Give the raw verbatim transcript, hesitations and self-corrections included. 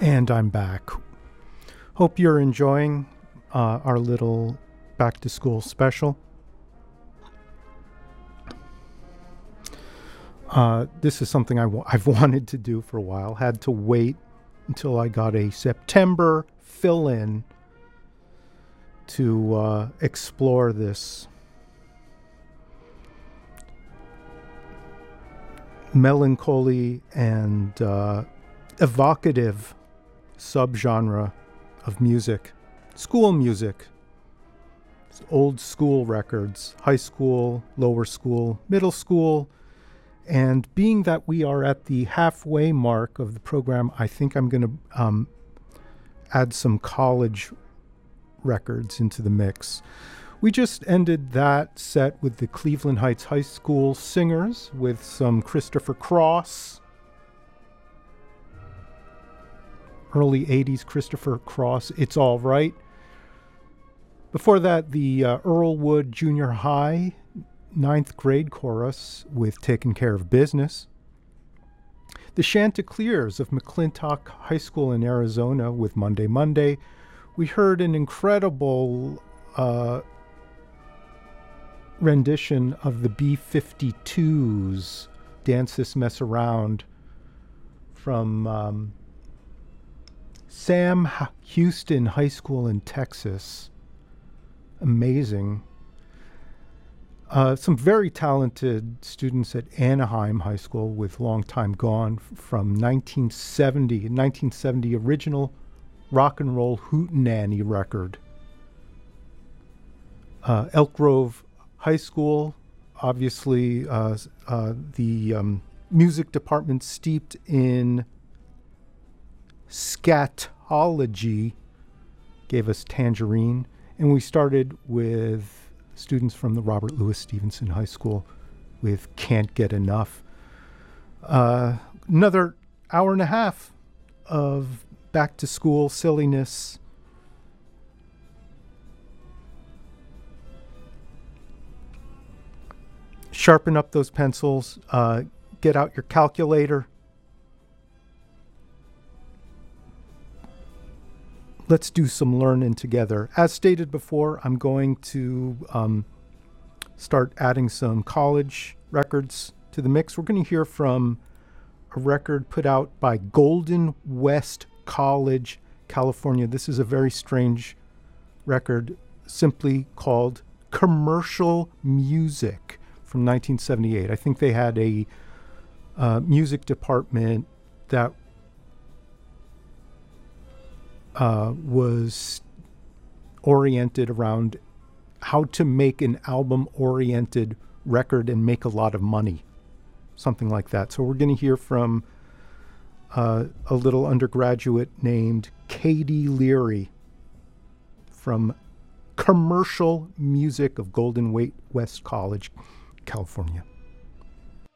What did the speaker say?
And I'm back. Hope you're enjoying uh, our little back to school special. Uh, this is something I w- I've wanted to do for a while. Had to wait until I got a September fill-in to uh, explore this melancholy and uh, evocative subgenre of music, school music. It's old school records, high school, lower school, middle school. And being that we are at the halfway mark of the program, I think I'm going to um, add some college records into the mix. We just ended that set with the Cleveland Heights High School Singers with some Christopher Cross. Early eighties Christopher Cross, It's All Right. Before that, the uh, Earlwood Junior High ninth grade chorus with Taking Care of Business. The Chanticleers of McClintock High School in Arizona with Monday Monday. We heard an incredible uh, rendition of the B fifty-twos, Dance This Mess Around, from um, Sam Houston High School in Texas. Amazing. Uh, some very talented students at Anaheim High School with Long Time Gone from nineteen seventy, nineteen seventy original rock and roll hootenanny record. Uh, Elk Grove High School, obviously uh, uh, the um, music department steeped in scatology, gave us Tangerine. And we started with students from the Robert Louis Stevenson High School with Can't Get Enough. Uh, another hour and a half of back to school silliness. Sharpen up those pencils. Uh, get out your calculator. Let's do some learning together. As stated before, I'm going to um, start adding some college records to the mix. We're going to hear from a record put out by Golden West College, California. This is a very strange record, simply called Commercial Music from nineteen seventy-eight. I think they had a uh, music department that Uh, was oriented around how to make an album-oriented record and make a lot of money, something like that. So we're going to hear from uh, a little undergraduate named Katie Leary from Commercial Music of Golden West College, California.